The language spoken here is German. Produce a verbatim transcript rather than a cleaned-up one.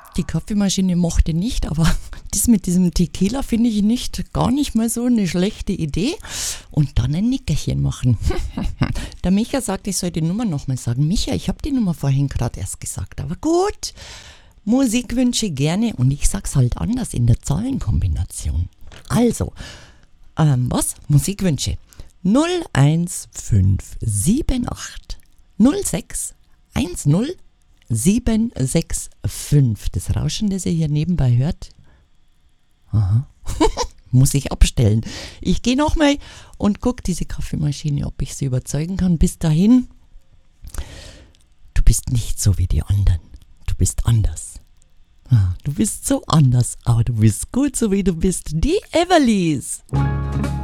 die Kaffeemaschine mochte nicht, aber das mit diesem Tequila finde ich nicht, gar nicht mal so eine schlechte Idee. Und dann ein Nickerchen machen. Der Micha sagt, ich soll die Nummer nochmal sagen. Micha, ich habe die Nummer vorhin gerade erst gesagt, aber gut. Musikwünsche gerne und ich sag's halt anders in der Zahlenkombination. Also, ähm, was? Musikwünsche. null eins fünf sieben acht null sechs eins null sieben sechs fünf. Das Rauschen, das ihr hier nebenbei hört, aha, muss ich abstellen. Ich gehe nochmal und gucke diese Kaffeemaschine, ob ich sie überzeugen kann. Bis dahin, du bist nicht so wie die anderen. Du bist anders. Ah, du bist so anders, aber du bist gut, so wie du bist. Die Everlys.